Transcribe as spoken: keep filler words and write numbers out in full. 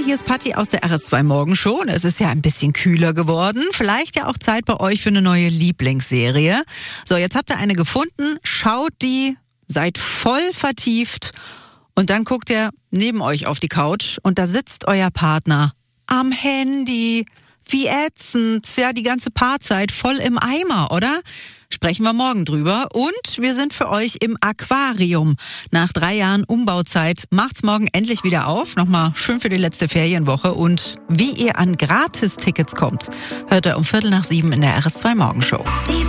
hier ist Patti aus der R S zwei Morgenshow. Es ist ja ein bisschen kühler geworden. Vielleicht ja auch Zeit bei euch für eine neue Lieblingsserie. So, jetzt habt ihr eine gefunden. Schaut die, seid voll vertieft und dann guckt ihr neben euch auf die Couch und da sitzt euer Partner am Handy. Wie ätzend. Ja, die ganze Paarzeit voll im Eimer, oder? Sprechen wir morgen drüber. Und wir sind für euch im Aquarium. Nach drei Jahren Umbauzeit macht's morgen endlich wieder auf. Nochmal schön für die letzte Ferienwoche. Und wie ihr an Gratistickets kommt, hört ihr um Viertel nach sieben in der R S zwei Morgenshow.